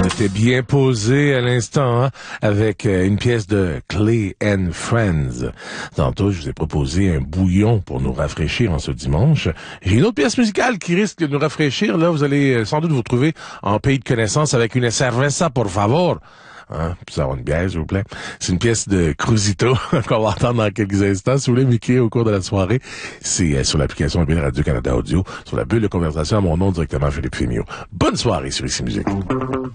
C'était bien posé à l'instant, hein, avec une pièce de Clay and Friends. Tantôt, je vous ai proposé un bouillon pour nous rafraîchir en ce dimanche. J'ai une autre pièce musicale qui risque de nous rafraîchir. Là, vous allez sans doute vous trouver en pays de connaissance avec une cerveza, por favor. Hein, puis ça va une bière, s'il vous plaît. C'est une pièce de Cruzito qu'on va entendre dans quelques instants. Si vous voulez m'écrire au cours de la soirée, c'est sur l'application mobile Radio-Canada Audio, sur la bulle de conversation à mon nom directement, Philippe Fémio. Bonne soirée sur Ici Musique.